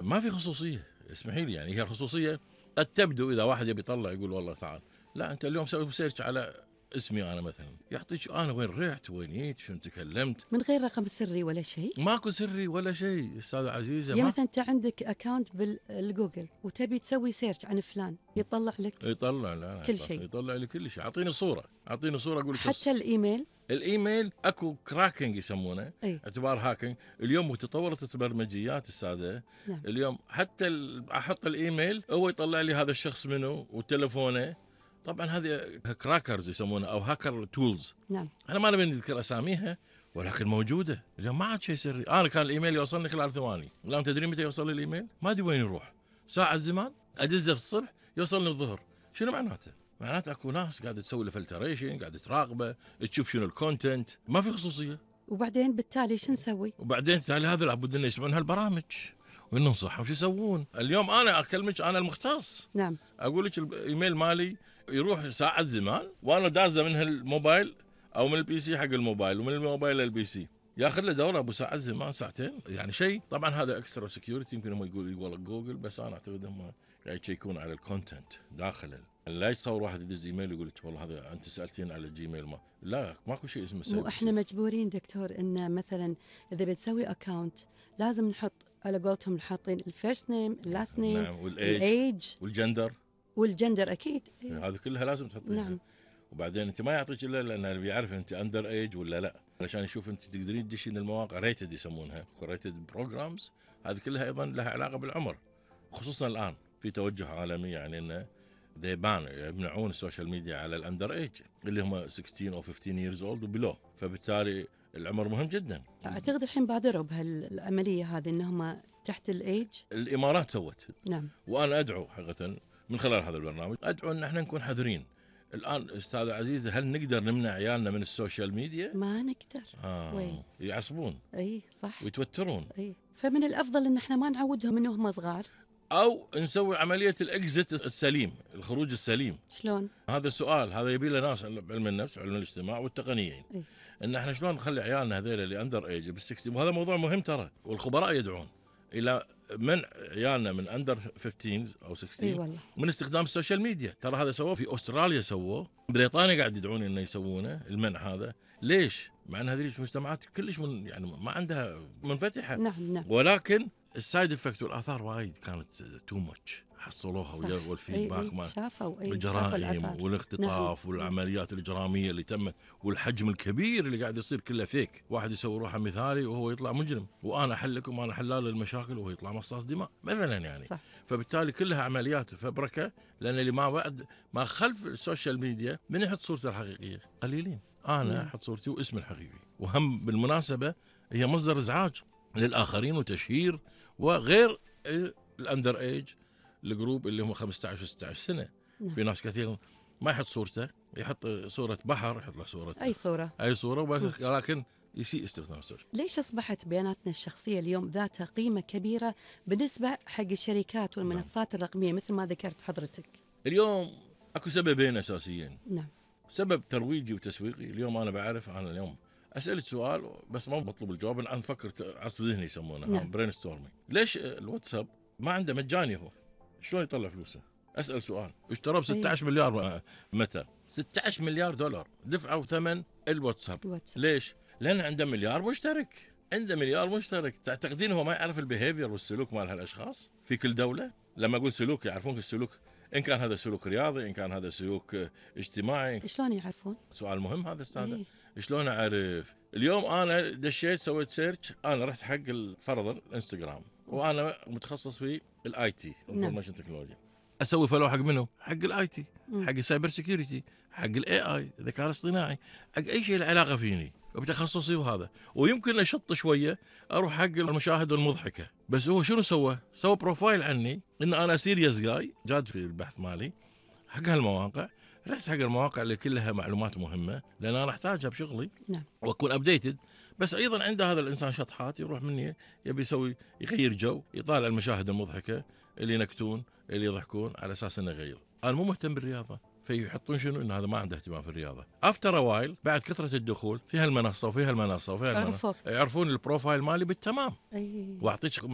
ما في خصوصيه، اسمحي لي، يعني هي الخصوصيه قد تبدو اذا واحد يبي يطلع يقول والله تعال، لا انت اليوم سوي سيرش على اسمي انا مثلا، يعطيك انا وين رحت وين جيت شنو تكلمت، من غير رقم سري ولا شيء. ماكو سري ولا شيء استاذه عزيزه. يعني مثلا انت عندك اكاونت بالجوجل وتبي تسوي سيرش عن فلان، يطلع لك يطلع لا كل شيء، يطلع لي كل شيء. اعطيني صوره اقول لك حتى الايميل. الايميل اكو كراكنج يسمونه، أي. اعتبار هاكينج. اليوم تطورت البرمجيات الساده. نعم. اليوم حتى احط الايميل هو يطلع لي هذا الشخص منه وتلفونه. طبعا هذه كراكرز يسمونه او هاكر تولز. نعم. انا ما نبي نذكر اساميها ولكن موجوده. اليوم ما عاد شيء سري. انا كان الايميل يوصلني خلال ثواني. الان تدري متى يوصل لي الايميل؟ ما ادري وين يروح. ساعه زمان ادزه في الصبح يوصلني الظهر. شنو معناته؟ معناته اكو ناس قاعده تسوي له فلتريشن، قاعده تراقبه، تشوف شنو الكونتنت، ما في خصوصيه. وبعدين بالتالي شو نسوي؟ وبعدين تالي هذا لابد انه يسمعون هالبرامج وننصحهم شو يسوون. اليوم انا اكلمك انا المختص. نعم. اقول لك الايميل مالي يروح ساعه زمان وانا دازه من الموبايل او من البي سي حق الموبايل ومن الموبايل للبي سي، ياخذ له دوره ابو ساعه زمان ساعتين، يعني شيء. طبعا هذا اكسترا سكيورتي، يمكن هم يقول جوجل، بس انا اعتقد هم قاعد يشيكون على الكونتنت داخل. لا يتصور واحد يدز ايميل ويقول لك والله هذا انت سالتين على الجيميل، ما لا ماكو شيء اسمه مو احنا مجبورين دكتور ان مثلا اذا بتسوي اكاونت لازم نحط على قولتهم حاطين الفيرست نيم، اللاست نيم، نعم، والايج والجندر اكيد. هذه كلها لازم تحطيها. نعم. وبعدين انت ما يعطيك الا لانه بيعرف انت اندر ايج ولا لا، علشان يشوف انت تقدرين تدشين المواقع ريتد يسمونها ريتد بروجرامز. هذه كلها ايضا لها علاقه بالعمر، خصوصا الان في توجه عالمي يعني انه يمنعون السوشيال ميديا على الاندر ايج اللي هم 16 او 15 years old وبلو، فبالتالي العمر مهم جدا. اعتقد الحين بادروا بهالعمليه هذه انهم تحت الايج. الامارات سوت. نعم. وانا ادعو حقيقه من خلال هذا البرنامج ادعو ان احنا نكون حذرين. الان استاذه عزيزه هل نقدر نمنع عيالنا من السوشيال ميديا؟ ما نقدر. وين؟ يعصبون. اي صح. ويتوترون. اي، فمن الافضل ان احنا ما نعودهم من هم صغار، او نسوي عمليه الاكزيت السليم، الخروج السليم. شلون؟ هذا السؤال هذا يبي له ناس علم النفس وعلم الاجتماع والتقنيين. أي. ان احنا شلون نخلي عيالنا هذول اللي اندر ايج بال60، وهذا موضوع مهم ترى، والخبراء يدعون الى منع عيالنا من اندر 15 او 16 اي والله من استخدام السوشيال ميديا. ترى هذا سووه في استراليا، بريطانيا قاعد يدعون انه يسوونه المنع هذا. ليش؟ مع ان هذه المجتمعات كلش يعني ما عندها منفتحه. نعم. ولكن السايد افكت والاثار وايد كانت تو ماتش، حصلوها والفيدباك مال الجرائم والاختطاف. نعم. والعمليات الإجرامية اللي تمت والحجم الكبير اللي قاعد يصير كله فيك. واحد يسوي روحه مثالي وهو يطلع مجرم، وانا احلكم وانا حلال المشاكل وهو يطلع مصاص دماء مثلا يعني. صح. فبالتالي كلها عمليات فبركه، لان اللي ما بعد ما خلف السوشيال ميديا من يحط صورته الحقيقيه قليلين. انا احط صورتي واسمي الحقيقي، وهم بالمناسبه هي مصدر ازعاج للاخرين وتشهير، وغير الاندر ايج الجروب اللي هم 15 و16 سنه. في ناس كثير ما يحط صورته، يحط صوره بحر، يحط له صوره اي صوره ولكن يسيء استخدام السوشيال. ليش اصبحت بياناتنا الشخصيه اليوم ذات قيمه كبيره بالنسبه حق الشركات والمنصات الرقميه مثل ما ذكرت حضرتك؟ اليوم اكو سببين اساسيين. نعم. سبب ترويجي وتسويقي. اليوم انا بعرف، انا اليوم اسالك سؤال بس ما مطلوب الجواب، انا نفكر عصف ذهني يسمونه. نعم. برين ستورمينج. ليش الواتساب ما عنده مجاني؟ هو شلون يطلع فلوسه؟ اسال سؤال. اشتروا ب 16 مليار متى؟ 16 مليار دولار دفعوا ثمن الواتساب. ليش؟ لان عنده مليار مشترك. تعتقدين هو ما يعرف البيهيفير والسلوك مال هالاشخاص في كل دوله؟ لما اقول سلوك يعرفون السلوك، ان كان هذا سلوك رياضي، ان كان هذا سلوك اجتماعي. شلون يعرفون؟ سؤال مهم هذا استاذ. شلون اعرف؟ اليوم انا دشيت سويت سيرش، انا رحت حق فرضا الانستغرام، وانا متخصص في الاي تي، انفورميشن تكنولوجي. اسوي فولو حق منه؟ حق الاي تي، حق السايبر سيكيورتي، حق الاي اي، الذكاء الاصطناعي، حق اي شيء له علاقه فيني وبتخصصي وهذا. ويمكن اشط شويه اروح حق المشاهد المضحكه. بس هو شنو سوى بروفايل عني ان انا سيريس جاي جاد في البحث مالي حق هالمواقع. رحت حق المواقع اللي كلها معلومات مهمه لان انا احتاجها بشغلي. نعم. واكون ابديتد. بس ايضا عند هذا الانسان شطحات يروح مني يبي يغير جو، يطالع المشاهد المضحكه اللي ينكتون اللي يضحكون على اساس انه يغير. انا مو مهتم بالرياضه، فيحطون شنو ان هذا ما عنده اهتمام في الرياضه. افتر وايل بعد كثره الدخول في هالمنصه وفي هالمنصه يعرفون البروفايل مالي بالتمام. واعطيك